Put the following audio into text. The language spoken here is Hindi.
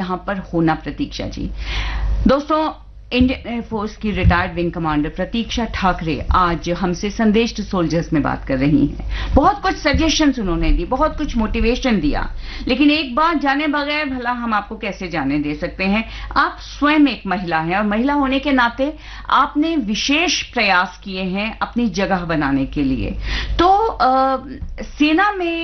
यहां पर होना प्रतीक्षा जी। दोस्तों, इंडियन एयरफोर्स की रिटायर्ड विंग कमांडर प्रतीक्षा ठाकरे आज हमसे संदेश टू सोल्जर्स में बात कर रही हैं। बहुत कुछ सजेशंस उन्होंने दी, बहुत कुछ मोटिवेशन दिया, लेकिन एक बात जाने बगैर भला हम आपको कैसे जाने दे सकते हैं। आप स्वयं एक महिला हैं और महिला होने के नाते आपने विशेष प्रयास किए हैं अपनी जगह बनाने के लिए। तो सेना में